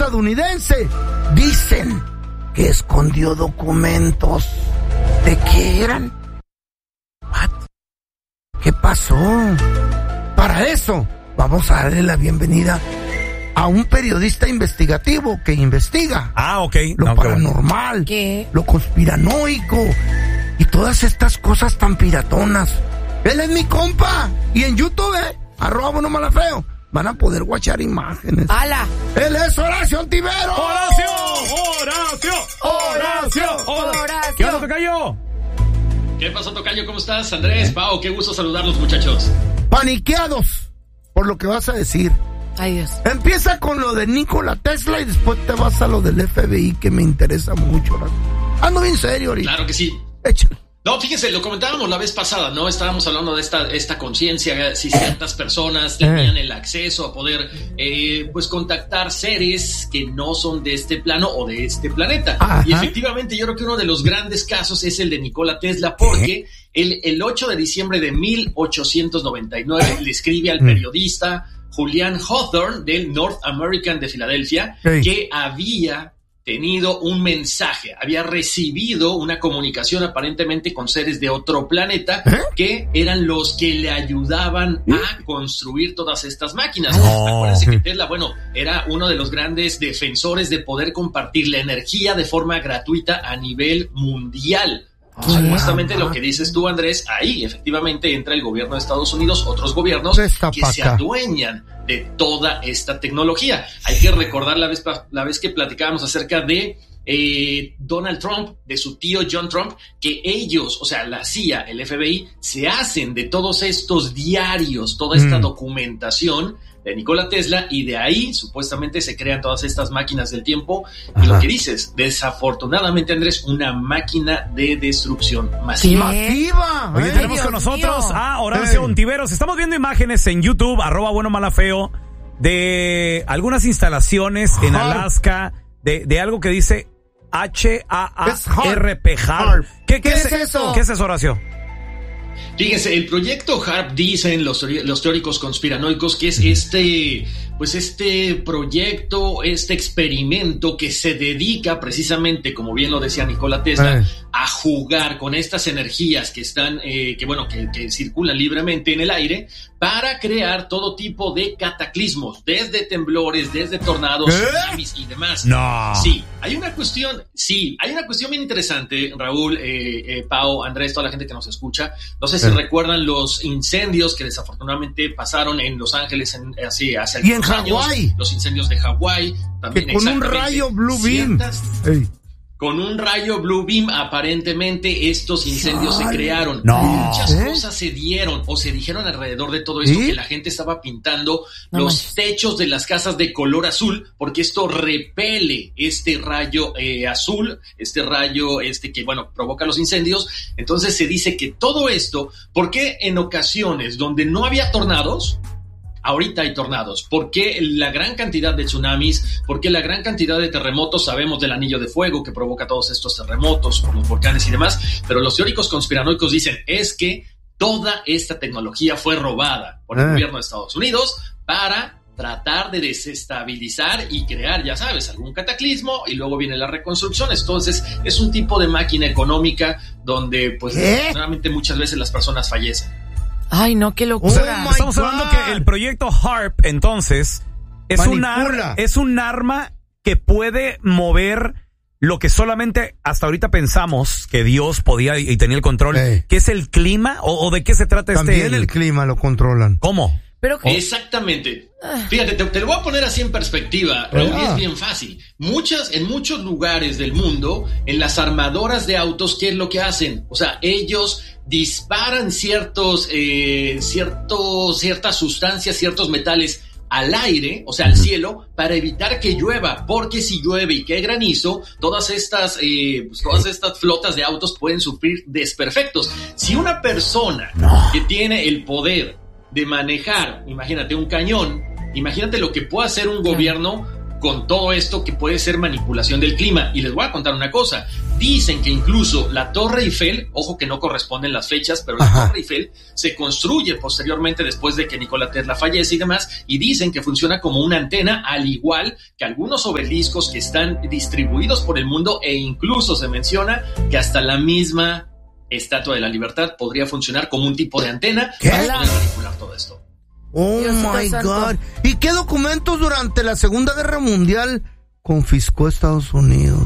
estadounidense. Dicen que escondió documentos. ¿De qué eran? ¿What? ¿Qué pasó? Para eso, vamos a darle la bienvenida a un periodista investigativo que investiga. Ok. Lo paranormal, ¿qué? Lo conspiranoico y todas estas cosas tan piratonas. Él es mi compa. Y en YouTube, @BuenoMalaFeo, van a poder guachar imágenes. ¡Hala! Él es Horacio Ontivero. ¡Horacio! ¿Qué onda, tocayo? ¿Qué pasó, tocayo? ¿Cómo estás? Andrés, Pao, qué gusto saludarlos, muchachos. Paniqueados por lo que vas a decir. Ay, Dios. Empieza con lo de Nikola Tesla y después te vas a lo del FBI, que me interesa mucho. Ando bien serio ahorita. Claro que sí. Échale. No, fíjense, lo comentábamos la vez pasada, ¿no? Estábamos hablando de esta conciencia, si ciertas personas tenían el acceso a poder, pues, contactar seres que no son de este plano o de este planeta. Ajá. Y efectivamente, yo creo que uno de los grandes casos es el de Nikola Tesla, porque el 8 de diciembre de 1899 le escribe al periodista Julian Hawthorne del North American de Filadelfia que había tenido un mensaje, había recibido una comunicación aparentemente con seres de otro planeta que eran los que le ayudaban a construir todas estas máquinas. Acuérdense que Tesla, era uno de los grandes defensores de poder compartir la energía de forma gratuita a nivel mundial. Supuestamente lo que dices tú, Andrés, ahí efectivamente entra el gobierno de Estados Unidos, otros gobiernos que se adueñan de toda esta tecnología. Hay que recordar la vez que platicábamos acerca de Donald Trump, de su tío John Trump, que ellos, o sea, la CIA, el FBI, se hacen de todos estos diarios, toda esta documentación de Nikola Tesla, y de ahí supuestamente se crean todas estas máquinas del tiempo. Y lo que dices, desafortunadamente, Andrés, una máquina de destrucción masiva. ¡Masiva! Oye, tenemos con nosotros a Horacio Ontiveros. Estamos viendo imágenes en YouTube, @BuenoMalaFeo, de algunas instalaciones en Alaska, de algo que dice HAARP. ¿Qué es eso? ¿Qué es eso, Horacio? Fíjense, el proyecto HARP, dicen los teóricos conspiranoicos, que es este proyecto, este experimento que se dedica precisamente, como bien lo decía Nikola Tesla, a jugar con estas energías que están, que circulan libremente en el aire, para crear todo tipo de cataclismos, desde temblores, desde tornados, tsunamis y demás. No. Sí, hay una cuestión bien interesante, Raúl, Pao, Andrés, toda la gente que nos escucha. No sé si recuerdan los incendios que desafortunadamente pasaron en Los Ángeles hace y en Hawái. Los incendios de Hawái también. Que con un rayo Blue Beam. Con un rayo Blue Beam, aparentemente estos incendios se crearon. Muchas cosas se dieron o se dijeron alrededor de todo esto, que la gente estaba pintando los techos de las casas de color azul, porque esto repele este rayo azul, este rayo que provoca los incendios. Entonces se dice que todo esto, porque en ocasiones donde no había tornados, ahorita hay tornados. ¿Por qué la gran cantidad de tsunamis? ¿Por qué la gran cantidad de terremotos? Sabemos del anillo de fuego que provoca todos estos terremotos por los volcanes y demás, pero los teóricos conspiranoicos dicen es que toda esta tecnología fue robada por el gobierno de Estados Unidos para tratar de desestabilizar y crear, ya sabes, algún cataclismo, y luego viene la reconstrucción. Entonces es un tipo de máquina económica donde pues realmente muchas veces las personas fallecen. Ay, no, qué locura. Estamos hablando que el proyecto HARP, entonces, es un arma que puede mover lo que solamente hasta ahorita pensamos que Dios podía y tenía el control, que es el clima, o de qué se trata. También el clima lo controlan. ¿Cómo? Exactamente. Fíjate, te lo voy a poner así en perspectiva, Raúl, y es bien fácil. En muchos lugares del mundo, en las armadoras de autos, ¿qué es lo que hacen? O sea, ellos disparan ciertas sustancias, ciertos metales al aire, o sea, al cielo, para evitar que llueva, porque si llueve y cae granizo, todas estas flotas de autos pueden sufrir desperfectos. Si una persona que tiene el poder de manejar, imagínate un cañón, imagínate lo que puede hacer un gobierno con todo esto que puede ser manipulación del clima. Y les voy a contar una cosa. Dicen que incluso la Torre Eiffel, ojo que no corresponden las fechas, pero la Torre Eiffel se construye posteriormente después de que Nikola Tesla fallece y demás, y dicen que funciona como una antena, al igual que algunos obeliscos que están distribuidos por el mundo, e incluso se menciona que hasta la misma Estatua de la Libertad podría funcionar como un tipo de antena para poder manipular todo esto. Oh my God. ¿Y qué documentos durante la Segunda Guerra Mundial confiscó Estados Unidos?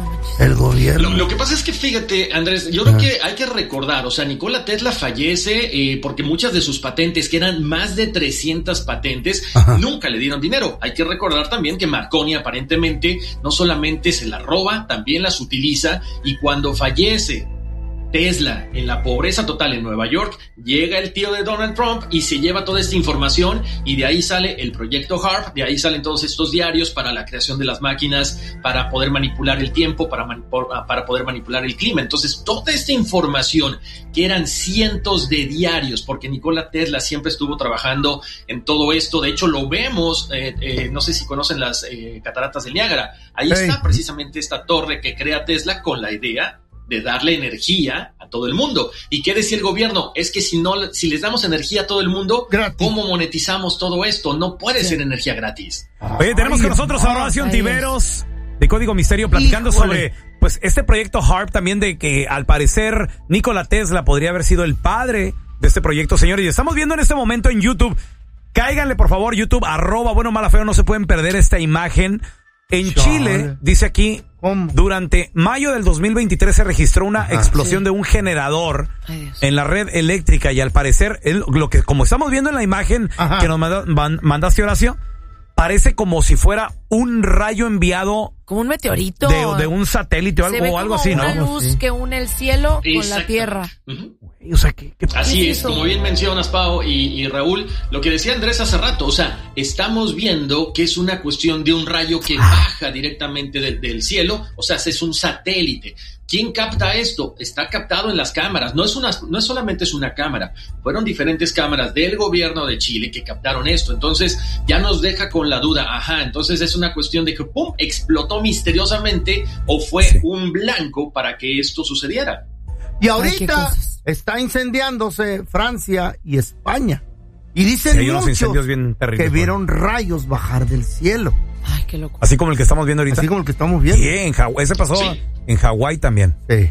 El gobierno. Lo que pasa es que, fíjate, Andrés, yo creo que hay que recordar, o sea, Nikola Tesla fallece porque muchas de sus patentes, que eran más de 300 patentes, nunca le dieron dinero. Hay que recordar también que Marconi aparentemente no solamente se las roba, también las utiliza, y cuando fallece Tesla en la pobreza total en Nueva York, llega el tío de Donald Trump y se lleva toda esta información, y de ahí sale el proyecto HAARP, de ahí salen todos estos diarios para la creación de las máquinas, para poder manipular el tiempo, para poder manipular el clima. Entonces, toda esta información, que eran cientos de diarios, porque Nikola Tesla siempre estuvo trabajando en todo esto. De hecho, lo vemos, no sé si conocen las cataratas del Niágara. Ahí está precisamente esta torre que crea Tesla con la idea de darle energía a todo el mundo. ¿Y qué decía el gobierno? Es que si les damos energía a todo el mundo, gratis, ¿cómo monetizamos todo esto? No puede ser energía gratis. Oye, tenemos con nosotros a Horacio Ontiveros de Código Misterio platicando sobre pues este proyecto HAARP también, de que al parecer Nikola Tesla podría haber sido el padre de este proyecto, señores. Y estamos viendo en este momento en YouTube. Cáiganle, por favor, YouTube, @buenomalafeo, no se pueden perder esta imagen. En Chile, dice aquí, durante mayo del 2023 se registró una explosión de un generador en la red eléctrica, y al parecer, como estamos viendo en la imagen que nos mandaste, Horacio, parece como si fuera un rayo enviado, como un meteorito de un satélite o algo así, ¿no? Una luz que une el cielo con la tierra. O sea, ¿qué así es, como bien mencionas, Pau y Raúl, lo que decía Andrés hace rato, o sea, estamos viendo que es una cuestión de un rayo que baja directamente del cielo, o sea, es un satélite. ¿Quién capta esto? Está captado en las cámaras, no es solamente una cámara, fueron diferentes cámaras del gobierno de Chile que captaron esto. Entonces ya nos deja con la duda, entonces es una cuestión de que ¡pum!, explotó misteriosamente, o fue un blanco para que esto sucediera. Y ahorita está incendiándose Francia y España. Y dicen muchos que vieron rayos bajar del cielo. Ay, qué loco. Así como el que estamos viendo ahorita. Así como el que estamos viendo. Sí, en Hawái. Ese pasó en Hawái también. Sí.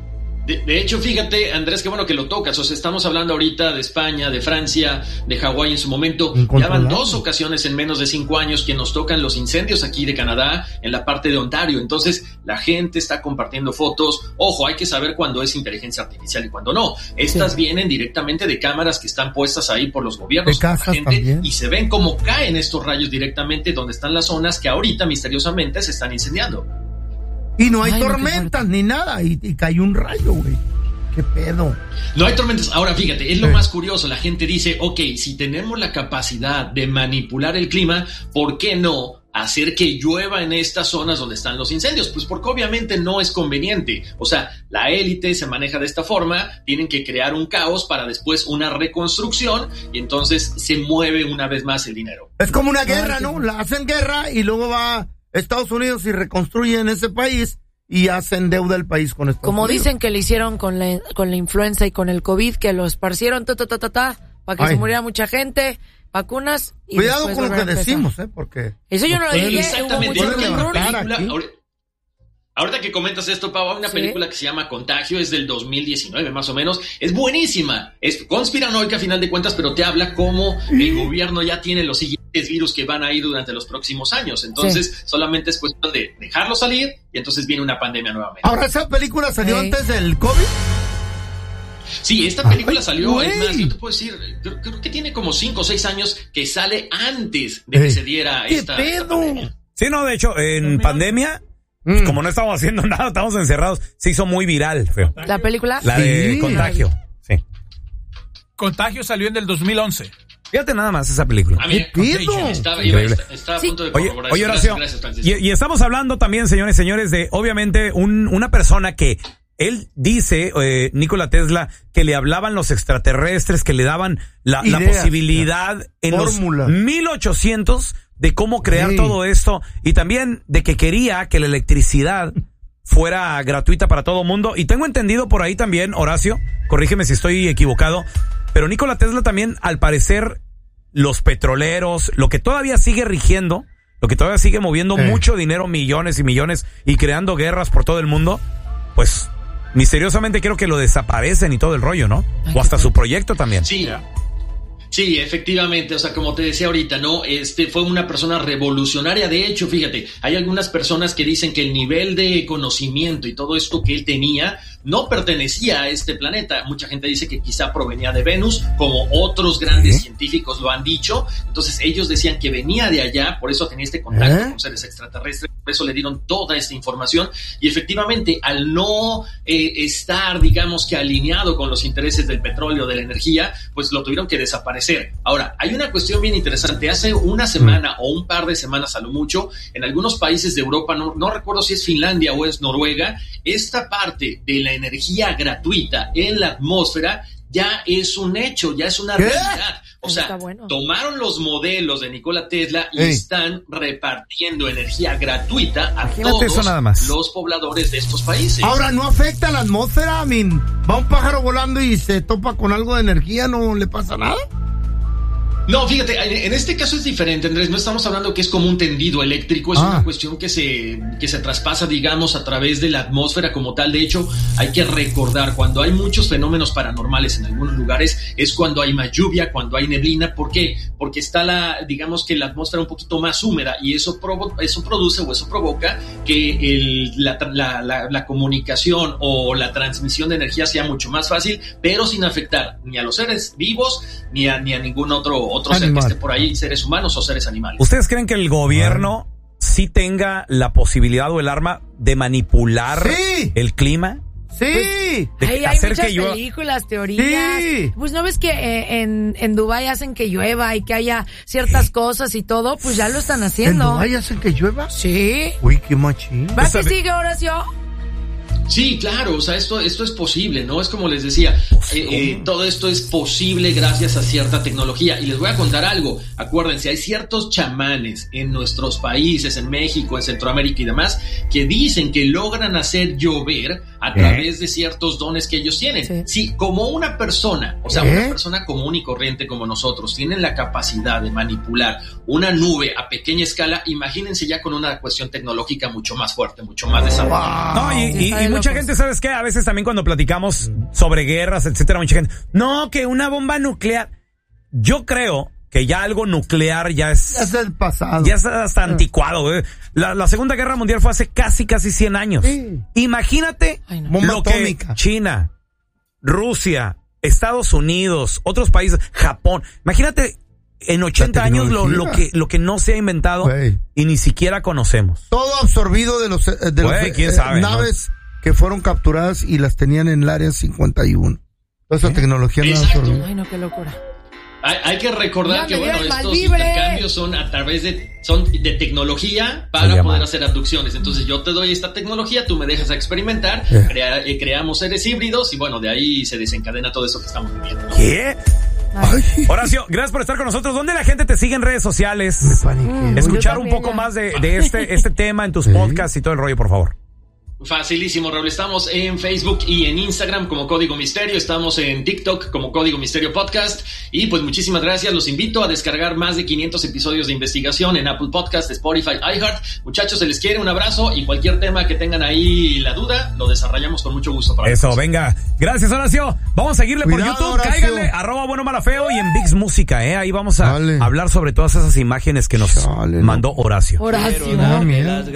De hecho, fíjate, Andrés, qué bueno que lo tocas. O sea, estamos hablando ahorita de España, de Francia, de Hawái en su momento. Ya van 2 ocasiones en menos de 5 años que nos tocan los incendios aquí de Canadá, en la parte de Ontario. Entonces, la gente está compartiendo fotos. Ojo, hay que saber cuándo es inteligencia artificial y cuándo no. Estas vienen directamente de cámaras que están puestas ahí por los gobiernos, de casas, la gente, también. Y se ven cómo caen estos rayos directamente donde están las zonas que ahorita misteriosamente se están incendiando. Y no hay tormentas ni nada, y cae un rayo, güey. ¿Qué pedo? No hay tormentas. Ahora, fíjate, es lo más curioso. La gente dice, si tenemos la capacidad de manipular el clima, ¿por qué no hacer que llueva en estas zonas donde están los incendios? Pues porque obviamente no es conveniente. O sea, la élite se maneja de esta forma, tienen que crear un caos para después una reconstrucción, y entonces se mueve una vez más el dinero. Es como una guerra, ¿no? La hacen guerra y luego va Estados Unidos y reconstruyen ese país y hacen deuda el país con Estados Unidos. Como dicen que le hicieron con la influenza y con el COVID, que lo esparcieron para que se muriera mucha gente, vacunas y cuidado con lo que decimos, porque eso yo no lo dije. Exactamente. Ahorita que comentas esto, Pau, hay una película que se llama Contagio, es del 2019 más o menos, es buenísima, es conspiranoica a final de cuentas, pero te habla cómo el gobierno ya tiene los siguientes virus que van a ir durante los próximos años. Entonces solamente es cuestión de dejarlo salir, y entonces viene una pandemia nuevamente. Ahora, ¿esa película salió antes del COVID? Sí, esta película salió, es más, yo te puedo decir, creo que tiene como 5 o 6 años que sale antes de que se diera esta pandemia. Sí, no, de hecho, en pandemia, como no estábamos haciendo nada, estábamos encerrados, se hizo muy viral, feo. ¿La película? La de Contagio, sí. Contagio salió en el 2011. Fíjate nada más esa película. Estaba a punto de corroborar. Oye, Horacio, gracias, y estamos hablando también, señores, de obviamente una persona que él dice, Nikola Tesla, que le hablaban los extraterrestres, que le daban la posibilidad en fórmulas. Los 1800 de cómo crear todo esto, y también de que quería que la electricidad fuera gratuita para todo mundo. Y tengo entendido por ahí también, Horacio, corrígeme si estoy equivocado, pero Nikola Tesla también, al parecer, los petroleros, lo que todavía sigue rigiendo, lo que todavía sigue moviendo mucho dinero, millones y millones, y creando guerras por todo el mundo, pues misteriosamente creo que lo desaparecen y todo el rollo, ¿no? O hasta su proyecto también. Sí, efectivamente, o sea, como te decía ahorita, ¿no? Fue una persona revolucionaria. De hecho, fíjate, hay algunas personas que dicen que el nivel de conocimiento y todo esto que él tenía no pertenecía a este planeta. Mucha gente dice que quizá provenía de Venus, como otros grandes científicos lo han dicho. Entonces ellos decían que venía de allá, por eso tenía este contacto con seres extraterrestres, por eso le dieron toda esta información. Y efectivamente, al no estar, digamos que alineado con los intereses del petróleo, de la energía, pues lo tuvieron que desaparecer. Ahora, hay una cuestión bien interesante. Hace una semana o un par de semanas a lo mucho, en algunos países de Europa, no recuerdo si es Finlandia o es Noruega, esta parte de la energía gratuita en la atmósfera ya es un hecho, ya es una realidad. O sea, tomaron los modelos de Nikola Tesla y están repartiendo energía gratuita a todos los pobladores de estos países. Ahora, ¿no afecta a la atmósfera? Va un pájaro volando y se topa con algo de energía, ¿no le pasa nada? No, fíjate, en este caso es diferente, Andrés. No estamos hablando que es como un tendido eléctrico, es una cuestión que se traspasa, digamos, a través de la atmósfera como tal. De hecho, hay que recordar, cuando hay muchos fenómenos paranormales en algunos lugares, es cuando hay más lluvia, cuando hay neblina. ¿Por qué? Porque está digamos que la atmósfera un poquito más húmeda, y eso produce o eso provoca que la comunicación o la transmisión de energía sea mucho más fácil, pero sin afectar ni a los seres vivos ni a ningún otro ser que esté por ahí, seres humanos o seres animales. ¿Ustedes creen que el gobierno sí tenga la posibilidad o el arma de manipular el clima? Sí. Hay muchas películas, teorías. Sí. Pues no ves que en Dubái hacen que llueva y que haya ciertas cosas y todo, pues ya lo están haciendo. ¿En Dubái hacen que llueva? Sí. Uy, qué machín. ¿Va que sigue, Horacio? Sí, claro, o sea, esto es posible, ¿no? Es como les decía, todo esto es posible gracias a cierta tecnología. Y les voy a contar algo. Acuérdense, hay ciertos chamanes en nuestros países, en México, en Centroamérica y demás, que dicen que logran hacer llover a través de ciertos dones que ellos tienen. Sí, como una persona, o sea, una persona común y corriente como nosotros, tienen la capacidad de manipular una nube a pequeña escala, imagínense ya con una cuestión tecnológica mucho más fuerte, mucho más desarrollada. No, y mucha gente, ¿sabes qué? A veces también cuando platicamos sobre guerras, etcétera, mucha gente, no, que una bomba nuclear. Yo creo que ya algo nuclear ya es el pasado. Ya es hasta anticuado. La Segunda Guerra Mundial fue hace casi 100 años. Sí. Imagínate lo que China, Rusia, Estados Unidos, otros países, Japón. Imagínate en 80 años lo que no se ha inventado y ni siquiera conocemos. Todo absorbido de los ¿quién sabe, naves que fueron capturadas y las tenían en el área 51. Toda esa tecnología no absorbida. Ay, no, qué locura. Hay que recordar que estos intercambios son a través de tecnología para poder hacer abducciones. Entonces yo te doy esta tecnología, tú me dejas experimentar, creamos seres híbridos y bueno, de ahí se desencadena todo eso que estamos viviendo, ¿no? ¿Qué? Horacio, gracias por estar con nosotros. ¿Dónde la gente te sigue en redes sociales? Escuchar un poco más de este tema en tus podcasts y todo el rollo, por favor. Facilísimo, Raúl. Estamos en Facebook y en Instagram como Código Misterio. Estamos en TikTok como Código Misterio Podcast. Y pues muchísimas gracias. Los invito a descargar más de 500 episodios de investigación en Apple Podcast, Spotify, iHeart. Muchachos, se les quiere. Un abrazo. Y cualquier tema que tengan ahí la duda, lo desarrollamos con mucho gusto. Eso, venga. Gracias, Horacio. Vamos a seguirle por YouTube. Horacio. Cáiganle, @buenomalafeo y en VIX Música. Ahí vamos a hablar sobre todas esas imágenes que nos mandó Horacio.